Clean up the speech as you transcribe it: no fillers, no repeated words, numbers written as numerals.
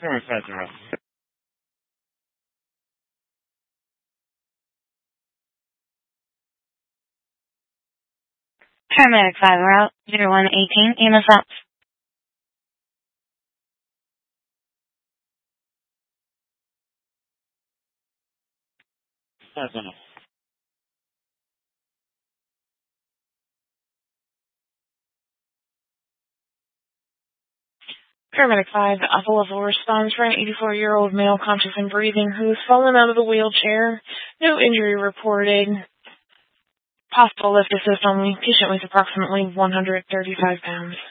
450. Paramedic 5, route 0118, EMS up. 7. Paramedic 5, Alpha Level responds for an 84-year-old male conscious and breathing who has fallen out of the wheelchair. No injury reported. Possible lift assist only. Patient weighs approximately 135 pounds.